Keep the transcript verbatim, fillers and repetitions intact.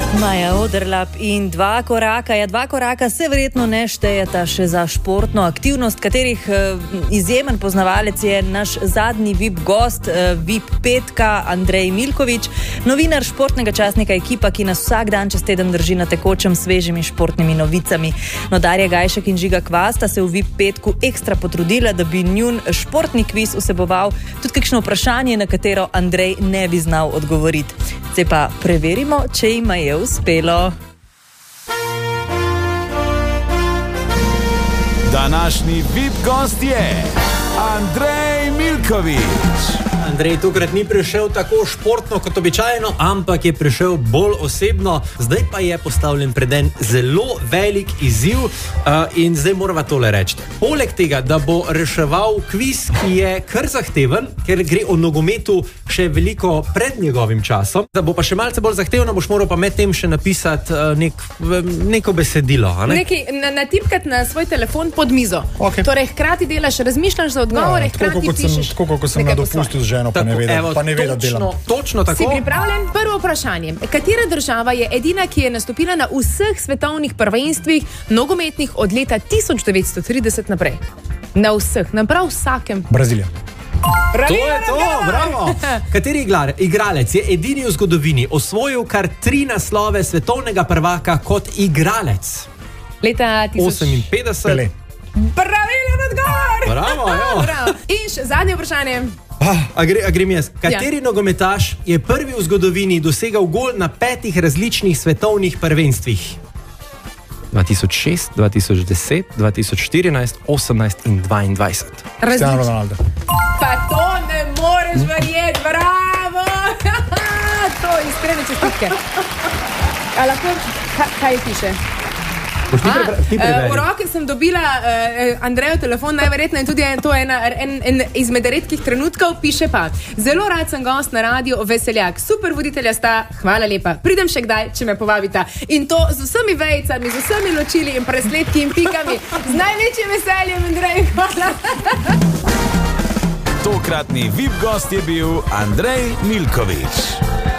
Maja Oderlap in dva koraka. Ja, dva koraka se verjetno ne štejeta še za športno aktivnost, katerih eh, izjemen poznavalec je naš zadnji V I P gost, eh, V I P petka, Andrej Milkovič, novinar športnega časnika Ekipa, ki nas vsak dan čez teden drži na tekočem svežimi športnimi novicami. No, Darja Gajšek in Žiga Kvas sta se v V I P petku ekstra potrudila, da bi njun športni kviz vseboval tudi kakšno vprašanje, na katero Andrej ne bi znal odgovoriti. Zdaj pa preverimo, če jima je uspelo. Današnji V I P gost je Andrej Milkovič. Andrej tokrat ni prišel tako športno kot običajno, ampak je prišel bolj osebno. Zdaj pa je postavljen pred en zelo velik izziv uh, in zdaj morava tole reči. Poleg tega, da bo reševal kviz, ki je kar zahteven, ker gre o nogometu še veliko pred njegovim časom, da bo pa še malce bolj zahtevno, boš moral pa med tem še napisati uh, nek, neko besedilo. Ne? Nekaj, na, natipkati na svoj telefon pod mizo. Okay. Torej, hkrati delaš, razmišljaš za odgovore, Ja, hkrati tako, pišeš. sem, tako kot sem na dopustu z ženo, pa ne Tako, ve, da, evo, pa ne ve, da točno, delam. točno tako. Si pripravljen? Prvo vprašanje. Katera država je edina, ki je nastopila na vseh svetovnih prvenstvih nogometnih od leta tisoč devetsto trideset naprej? Na vseh, na prav vsakem. Brazilija. To je to, bravo. Kateri iglar, igralec je edini v zgodovini osvojil kar tri naslove svetovnega prvaka kot igralec? Leta tisoč... oseminpetdeset. Pele. Pravilen odgovor! Bravo, jo. Bravo. In še zadnje vprašanje. Ah, a, gre, a grem jaz. Kateri Ja. nogometaš je prvi v zgodovini dosegal gol na petih različnih svetovnih prvenstvih? dva tisoč šest, dva tisoč deset, dva tisoč štirinajst, osemnajst in dvaindvajset. Cristiano Ronaldo. Pa to ne moreš verjeti, bravo! To je iskrene čestitke. A lahko, kaj, kaj piše? Boš ti, prebra, ti Uh, preberi. v roke sem dobila uh, Andrejev telefon, najverjetneje tudi en, to je ena, en, en izmed redkih trenutkov, piše pa: zelo rad sem gost na radiju Veseljak, super voditelja sta, hvala lepa, pridem še kdaj, če me povabita. In to z vsemi vejicami, z vsemi ločili in presledki in pikami, z največjim veseljem, Andrej, hvala. Tokratni V I P gost je bil Andrej Milkovič.